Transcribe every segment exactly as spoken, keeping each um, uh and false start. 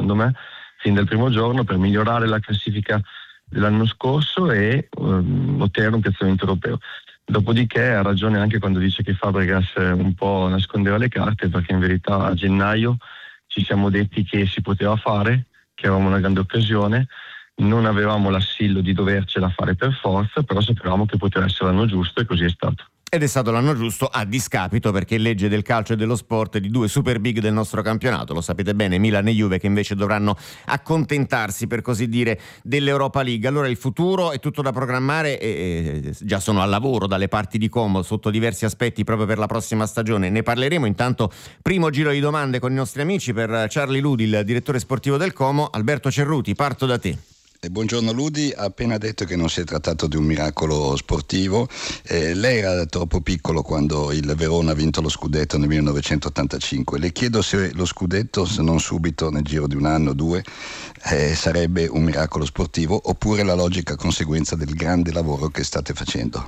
secondo me, fin dal primo giorno, per migliorare la classifica dell'anno scorso e um, ottenere un piazzamento europeo. Dopodiché ha ragione anche quando dice che Fabregas un po' nascondeva le carte, perché in verità a gennaio ci siamo detti che si poteva fare, che avevamo una grande occasione, non avevamo l'assillo di dovercela fare per forza, però sapevamo che poteva essere l'anno giusto e così è stato. Ed è stato l'anno giusto a discapito, perché legge del calcio e dello sport, di due super big del nostro campionato, lo sapete bene, Milan e Juve, che invece dovranno accontentarsi, per così dire, dell'Europa League. Allora il futuro è tutto da programmare e già sono al lavoro dalle parti di Como sotto diversi aspetti proprio per la prossima stagione. Ne parleremo. Intanto primo giro di domande con i nostri amici. Per Charlie Ludi, il direttore sportivo del Como. Alberto Cerruti, parto da te. Eh, buongiorno Ludi, ha appena detto che non si è trattato di un miracolo sportivo. Eh, lei era troppo piccolo quando il Verona ha vinto lo scudetto nel millenovecentottantacinque. Le chiedo se lo scudetto, se non subito nel giro di un anno o due, eh, sarebbe un miracolo sportivo oppure la logica conseguenza del grande lavoro che state facendo.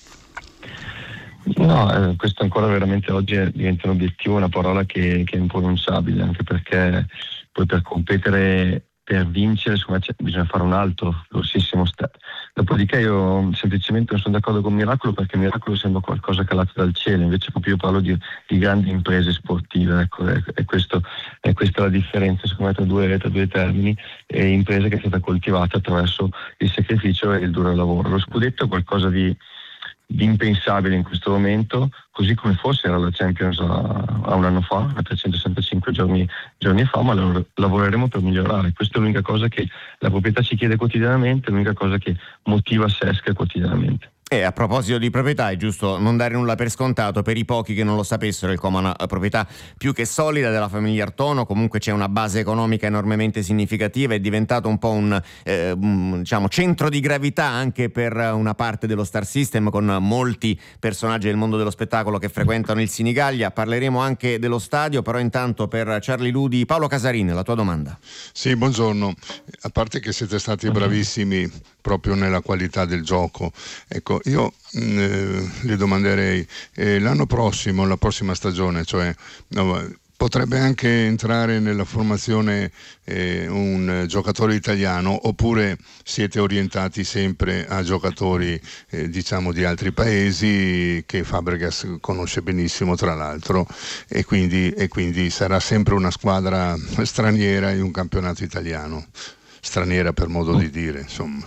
No, eh, questo ancora veramente oggi diventa un obiettivo, una parola che, che è impronunciabile, anche perché poi per competere, per vincere, secondo me bisogna fare un altro grossissimo step. Dopodiché io semplicemente non sono d'accordo con Miracolo, perché Miracolo sembra qualcosa calato dal cielo, invece proprio io parlo di, di grandi imprese sportive, ecco, è, è, questo, è questa la differenza secondo me tra due, tra due termini, e impresa che è stata coltivata attraverso il sacrificio e il duro lavoro. Lo scudetto è qualcosa di di impensabile in questo momento, così come forse era la Champions a, a un anno fa, a trecentosessantacinque giorni, giorni fa, ma lo, lavoreremo per migliorare. Questa è l'unica cosa che la proprietà ci chiede quotidianamente, l'unica cosa che motiva Sesc quotidianamente. E a proposito di proprietà, è giusto non dare nulla per scontato. Per i pochi che non lo sapessero, il Como è una proprietà più che solida della famiglia Artono. Comunque c'è una base economica enormemente significativa, è diventato un po' un eh, diciamo centro di gravità anche per una parte dello Star System, con molti personaggi del mondo dello spettacolo che frequentano il Sinigaglia. Parleremo anche dello stadio, però intanto per Charlie Ludi, Paolo Casarin, la tua domanda. Sì, buongiorno. A parte che siete stati bravissimi proprio nella qualità del gioco, ecco, io eh, le domanderei eh, l'anno prossimo, la prossima stagione, cioè no, potrebbe anche entrare nella formazione eh, un giocatore italiano, oppure siete orientati sempre a giocatori eh, diciamo di altri paesi che Fabregas conosce benissimo tra l'altro, e quindi, e quindi sarà sempre una squadra straniera in un campionato italiano, straniera per modo di dire, insomma.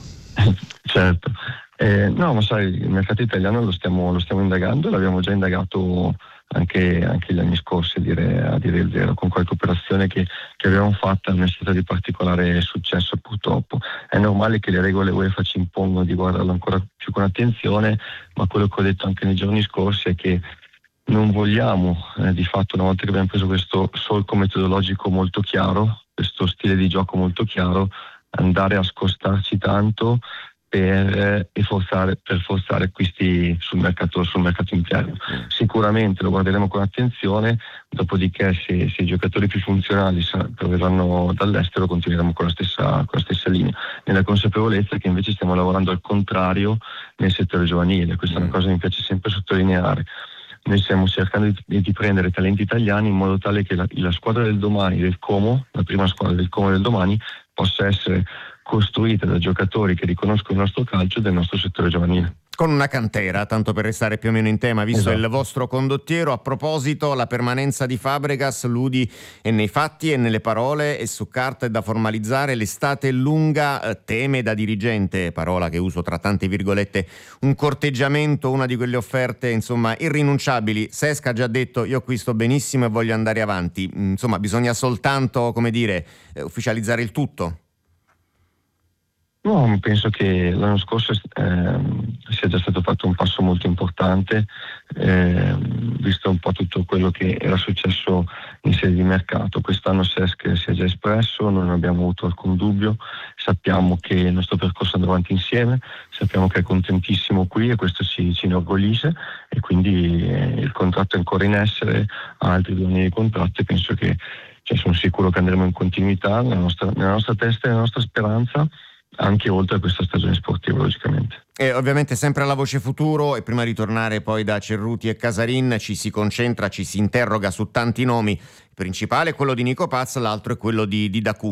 Certo, eh, no, ma sai, il mercato italiano lo stiamo, lo stiamo indagando, l'abbiamo già indagato anche, anche gli anni scorsi, a dire, a dire il vero, con qualche operazione che, che abbiamo fatto non è stata di particolare successo purtroppo. È normale che le regole UEFA ci impongono di guardarlo ancora più con attenzione, ma quello che ho detto anche nei giorni scorsi è che non vogliamo, eh, di fatto, una volta che abbiamo preso questo solco metodologico molto chiaro, questo stile di gioco molto chiaro, andare a scostarci tanto per, eh, forzare, per forzare acquisti sul mercato, sul mercato interno. Sicuramente lo guarderemo con attenzione, dopodiché se, se i giocatori più funzionali proverranno dall'estero continueremo con la stessa, con la stessa linea, nella consapevolezza che invece stiamo lavorando al contrario nel settore giovanile. Questa mm. è una cosa che mi piace sempre sottolineare. Noi stiamo cercando di, di prendere talenti italiani in modo tale che la, la squadra del domani del Como, la prima squadra del Como del domani, possa essere costruita da giocatori che riconoscono il nostro calcio e del nostro settore giovanile. Con una cantera, tanto per restare più o meno in tema, visto esatto. il vostro condottiero. A proposito, la permanenza di Fabregas, Ludi, è nei fatti e nelle parole, e su carta è da formalizzare. L'estate è lunga, teme da dirigente, parola che uso tra tante virgolette, un corteggiamento, una di quelle offerte insomma irrinunciabili. Sesc ha già detto: io qui sto benissimo e voglio andare avanti. Insomma, bisogna soltanto, come dire, ufficializzare il tutto. No, penso che l'anno scorso eh, sia già stato fatto un passo molto importante, eh, visto un po' tutto quello che era successo in sede di mercato. Quest'anno Sesc si è già espresso, non abbiamo avuto alcun dubbio, sappiamo che il nostro percorso andrà avanti insieme, sappiamo che è contentissimo qui e questo ci, ci inorgoglisce, e quindi eh, il contratto è ancora in essere, ha altri due anni di contratto, e penso che, cioè, sono sicuro che andremo in continuità nella nostra, nella nostra testa e nella nostra speranza, anche oltre a questa stagione sportiva, logicamente. E ovviamente sempre alla voce futuro, e prima di tornare poi da Cerruti e Casarin ci si concentra, ci si interroga su tanti nomi. Il principale è quello di Nico Paz, l'altro è quello di, di Dacu.